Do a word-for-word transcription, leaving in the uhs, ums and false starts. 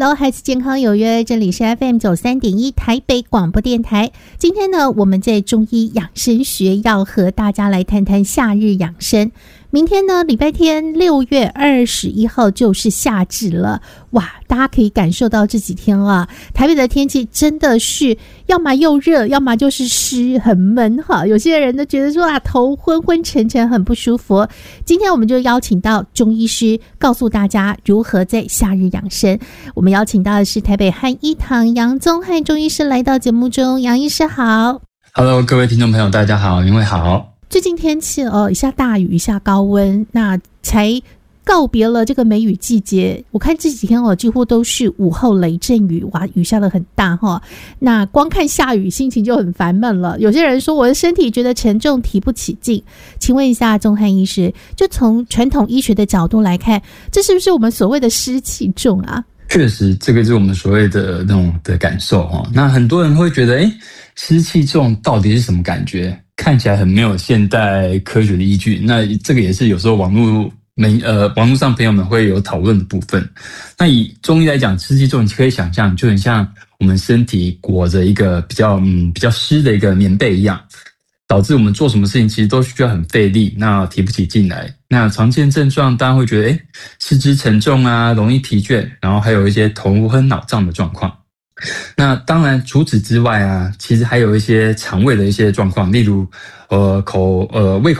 Hello， 孩子健康有约，这里是 F M 九三点一台北广播电台。今天呢，我们在中医养生学要和大家来谈谈夏日养生。明天呢，礼拜天六月二十一号就是夏至了，哇！大家可以感受到这几天啊，台北的天气真的是要么又热，要么就是湿，很闷哈。有些人都觉得说啊，头昏昏沉沉，很不舒服。今天我们就邀请到中医师，告诉大家如何在夏日养生。我们邀请到的是台北汉医堂杨宗翰中医师来到节目中，杨医师好。 Hello， 各位听众朋友，大家好，您好。 最近天气哦，一下大雨，一下高温，那才告别了这个梅雨季节。我看这几天哦，几乎都是午后雷阵雨，哇，雨下得很大哈、哦。那光看下雨，心情就很烦闷了。有些人说我的身体觉得沉重，提不起劲。请问一下，宗翰医师，就从传统医学的角度来看，这是不是我们所谓的湿气重啊？ 确实，这个是我们所谓的那种的感受哈。那很多人会觉得，哎，湿气重到底是什么感觉？看起来很没有现代科学的依据。那这个也是有时候网络没呃网络上朋友们会有讨论的部分。那以中医来讲，湿气重，你可以想象，就很像我们身体裹着一个比较嗯比较湿的一个棉被一样，导致我们做什么事情其实都需要很费力，那提不起劲来。那常见症状当然会觉得，哎，四肢沉重啊，容易疲倦，然后还有一些头昏脑胀的状况。那当然除此之外啊，其实还有一些肠胃的一些状况，例如呃口呃胃口